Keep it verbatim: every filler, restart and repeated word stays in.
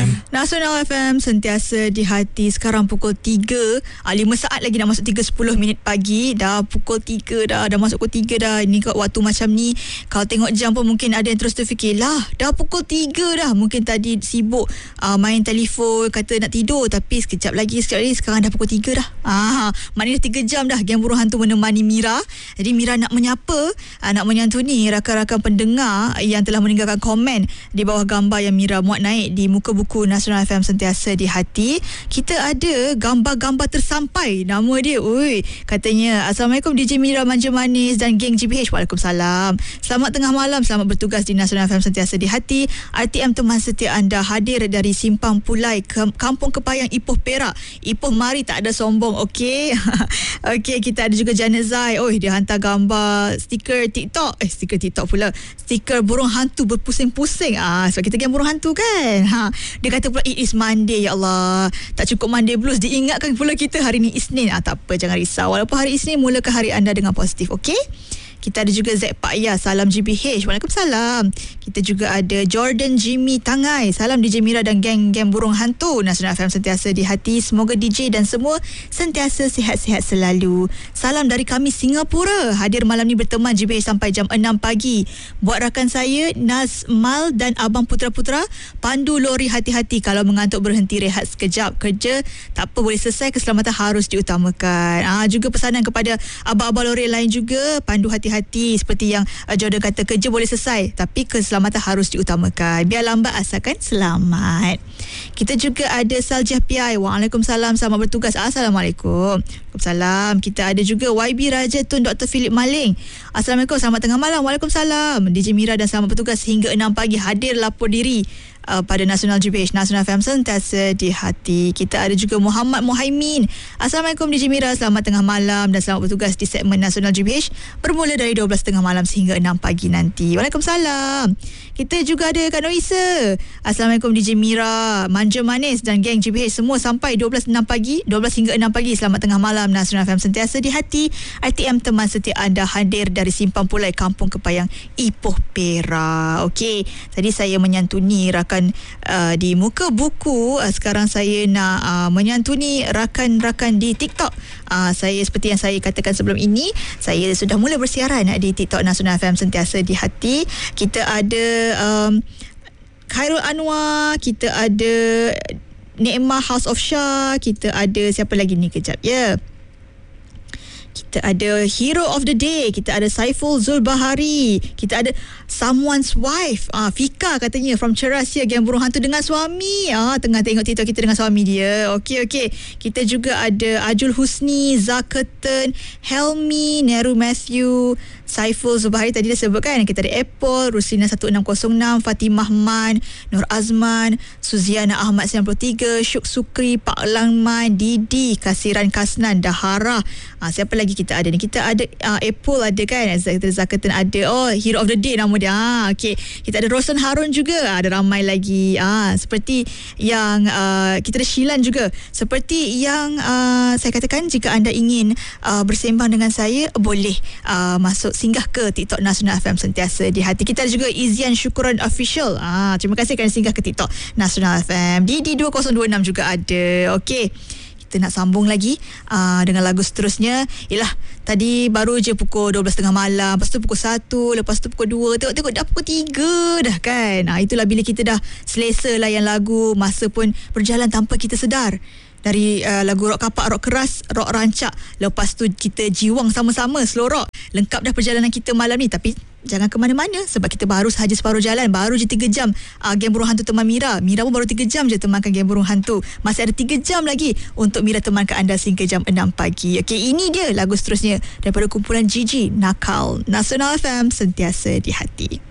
M. Nasional F M sentiasa di hati. Sekarang pukul tiga, lima saat lagi nak masuk tiga sepuluh minit pagi. Dah pukul tiga dah, dah masuk pukul tiga dah. Ini kat waktu macam ni, kalau tengok jam pun mungkin ada yang terus terfikir, lah dah pukul tiga dah. Mungkin tadi sibuk uh, main telefon, kata nak tidur, tapi sekejap lagi, sekejap lagi, sekarang dah pukul tiga dah. Ah, maknanya tiga jam dah Geng Burung Hantu menemani Mira. Jadi Mira nak menyapa, uh, nak menyantuni rakan-rakan pendengar yang telah meninggalkan komen di bawah gambar yang Mira muat naik di muka buku Nasional F M sentiasa di hati. Kita ada gambar-gambar tersampai. Nama dia, oi, katanya, Assalamualaikum D J Mira Manja Manis dan geng G B H. Waalaikumsalam. Selamat tengah malam, selamat bertugas di Nasional F M sentiasa di hati. R T M teman setia anda hadir dari Simpang Pulai, Kampung Kepayang, Ipoh Perak. Ipoh mari, tak ada sombong, okey. Okey, kita ada juga Janet Zai. Oh, dia hantar gambar stiker TikTok. Eh, stiker TikTok pula. Stiker burung hantu berpusing-pusing. Ah, sebab kita geng burung hantu kan. Ha, dia kata pula it is Monday. Ya Allah, tak cukup Monday blues, diingatkan pula kita hari ni Isnin. Ah, tak apa, jangan risau. Walaupun hari Isnin, mulakan hari anda dengan positif, okey? Kita ada juga Z Pak Ya, salam G B H. Waalaikumsalam. Kita juga ada Jordan Jimmy Tangai. Salam D J Mira dan geng-geng burung hantu. Nasional F M sentiasa di hati. Semoga D J dan semua sentiasa sihat-sihat selalu. Salam dari kami Singapura. Hadir malam ni berteman G B H sampai jam enam pagi. Buat rakan saya Nazmal dan Abang Putra-Putra, pandu lori hati-hati. Kalau mengantuk berhenti rehat sekejap. Kerja tak apa, boleh selesai, keselamatan harus diutamakan. Ah, juga pesanan kepada abang-abang lori lain juga, pandu hati hati seperti yang uh, Jordan kata, kerja boleh selesai tapi keselamatan harus diutamakan. Biar lambat asalkan selamat. Kita juga ada Saljah P I. Waalaikumsalam, selamat bertugas. Assalamualaikum. Waalaikumsalam. Kita ada juga Y B Raja Tun Doktor Philip Maling. Assalamualaikum, selamat tengah malam. Waalaikumsalam. D J Mira dan selamat bertugas hingga enam pagi, hadir lapor diri Uh, pada Nasional G B H, Nasional F M sentiasa di hati. Kita ada juga Muhammad Muhaimin. Assalamualaikum D J Mira, selamat tengah malam dan selamat bertugas di segmen Nasional G B H bermula dari dua belas tiga puluh malam sehingga enam pagi nanti. Waalaikumsalam. Kita juga ada Kak Noisa. Assalamualaikum D J Mira, Manja Manis dan geng G B H semua sampai dua belas enam pagi, dua belas hingga enam pagi. Selamat tengah malam. Nasional F M sentiasa di hati. R T M teman setia anda hadir dari Simpang Pulai, Kampung Kepayang, Ipoh Perak. Okey, tadi saya menyantuni rakan Uh, di muka buku. Uh, sekarang saya nak uh, menyantuni rakan-rakan di TikTok. Uh, saya seperti yang saya katakan sebelum ini, saya sudah mula bersiaran uh, di TikTok Nasional F M sentiasa di hati. Kita ada um, Khairul Anwar, kita ada Ne'mah House of Shah, kita ada siapa lagi ni, kejap ya. Yeah. Kita ada Hero of the Day, kita ada Saiful Zulbahari, kita ada Someone's Wife, ah, Fika katanya from Cerasia, geng burung hantu dengan suami. Ah, tengah tengok TikTok kita dengan suami dia. Okey okey. Kita juga ada Ajul Husni, Zakatan, Helmi, Neru Matthew, Saiful Zulbahari tadi dah sebutkan. Kita ada Apple, Ruslina satu enam kosong enam, Fatimah Man, Nur Azman, Suziana Ahmad sembilan puluh tiga, Syuk Sukri, Pak Langman, Didi, Kasiran Kasnan, Dahara. Ah, siapa lagi kita ada ni? Kita ada uh, Apple ada kan, Zakatan ada. Oh, Hero of the Day nama dia. Ah, okey. Kita ada Rosan Harun juga. Ah, ada ramai lagi. Ah, seperti yang uh, kita ada Shilan juga. Seperti yang uh, saya katakan, jika anda ingin uh, bersembang dengan saya, boleh uh, masuk singgah ke TikTok Nasional F M sentiasa di hati. Kita ada juga Izian Syukuran Official. Ah, terima kasih kerana singgah ke TikTok Nasional F M. D D dua kosong dua enam juga ada. Okey. Kita nak sambung lagi uh, dengan lagu seterusnya. Yelah, tadi baru je pukul dua belas tiga puluh malam, lepas tu pukul satu, lepas tu pukul dua, tengok-tengok dah pukul tiga dah kan. Uh, itulah bila kita dah selesa layan lagu, masa pun berjalan tanpa kita sedar. Dari uh, lagu rock kapak, rock keras, rock rancak, lepas tu kita jiwang sama-sama, slow rock. Lengkap dah perjalanan kita malam ni. Tapi jangan ke mana-mana, sebab kita baru sahaja separuh jalan. Baru je tiga jam uh, geng burung hantu teman Mira. Mira pun baru tiga jam je temankan geng burung hantu. Masih ada tiga jam lagi untuk Mira temankan anda sehingga jam enam pagi. Okey, ini dia lagu seterusnya daripada kumpulan Gigi, Nakal. Nasional F M sentiasa di hati.